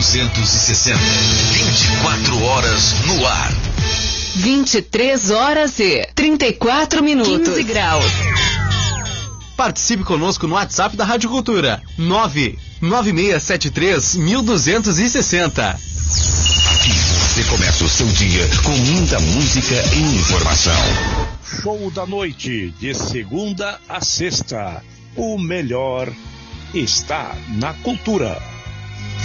1260. 24 horas no ar. 23 horas e 34 minutos. 15 graus. Participe conosco no WhatsApp da Rádio Cultura. 99673-1260. Aqui você começa o seu dia com muita música e informação. Show da noite, de segunda a sexta. O melhor está na cultura.